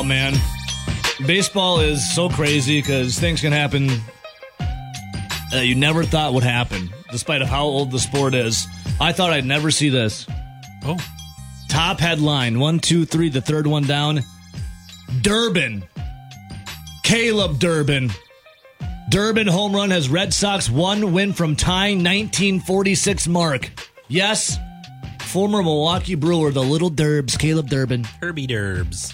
Man, baseball is so crazy because things can happen that you never thought would happen, despite of how old the sport is. I thought I'd never see this. Oh. Top headline, 1, 2, 3, the third one down. Durbin. Caleb Durbin. Durbin home run has Red Sox one win from tying 1946 mark. Yes, former Milwaukee Brewer, the Little Durbs, Caleb Durbin. Herbie Durbs.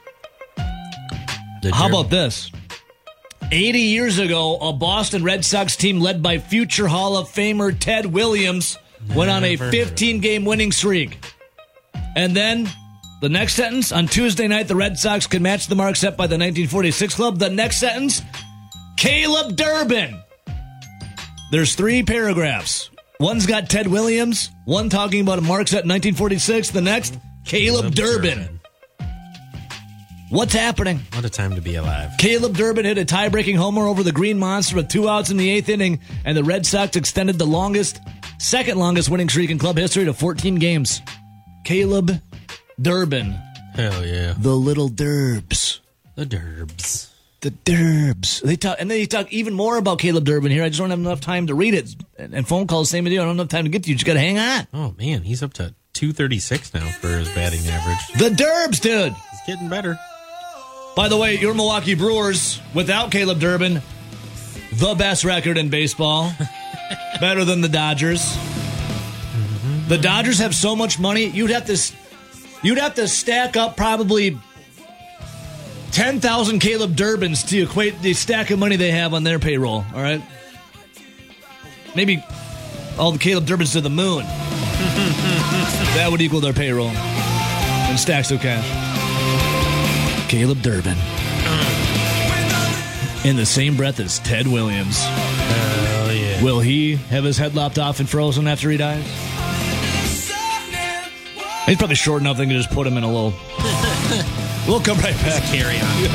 How about this? 80 years ago, a Boston Red Sox team led by future Hall of Famer Ted Williams went on a 15-game winning streak. And then, the next sentence, on Tuesday night, the Red Sox could match the mark set by the 1946 club. The next sentence, Caleb Durbin. There's 3 paragraphs. One's got Ted Williams, one talking about a mark set in 1946, the next, Caleb Durbin. What's happening? What a time to be alive. Caleb Durbin hit a tie-breaking homer over the Green Monster with 2 outs in the 8th inning, and the Red Sox extended the second longest winning streak in club history to 14 games. Caleb Durbin. Hell yeah. The Little Durbs. The Durbs. The Durbs. They talk even more about Caleb Durbin here. I just don't have enough time to read it. And phone calls, same deal. I don't have enough time to get to you. You just got to hang on. Oh, man. He's up to 236 now for his batting average. The Durbs, dude. He's getting better. By the way, your Milwaukee Brewers, without Caleb Durbin, the best record in baseball. Better than the Dodgers. The Dodgers have so much money, you'd have to stack up probably 10,000 Caleb Durbins to equate the stack of money they have on their payroll, all right? Maybe all the Caleb Durbins to the moon. That would equal their payroll in stacks of cash. Caleb Durbin. In the same breath as Ted Williams. Hell yeah. Will he have his head lopped off and frozen after he dies? He's probably short enough they can just put him in a little... We'll come right back. Carry on.